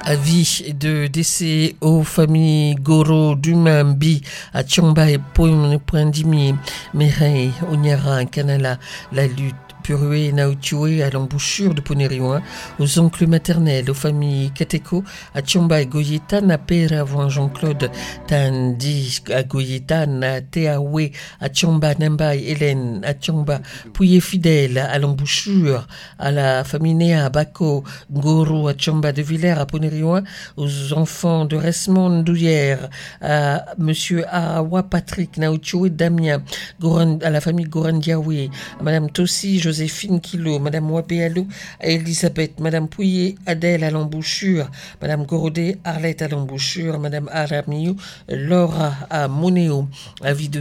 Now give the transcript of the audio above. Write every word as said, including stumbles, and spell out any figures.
Avis de décès aux familles Goro Dumambi à Tchamba et Poindimi Merei Onyara Kanala. La lutte Purue Nautue à l'embouchure de Poneriwa, aux oncles maternels, aux familles Kateko à Tchamba et Goyetan à Père avant Jean-Claude Tandi à Goyetan à Teawe à Tchamba Nambai Hélène à Tchamba Pouye Fidèle à l'embouchure à la famille Néa à Bako Goro à Tchamba de Villers à Poneriwa, aux enfants de Resmond Douillère à Monsieur Arawa Patrick Nautue Damien Goran, à la famille Gorandiawe à Madame Tossi Joséphine Kilo, Madame Wabéalou, Elisabeth, Madame Pouillet, Adèle à l'embouchure, Madame Gorodé, Arlette à l'embouchure, Madame Aramiou, Laura à Monéo, avis de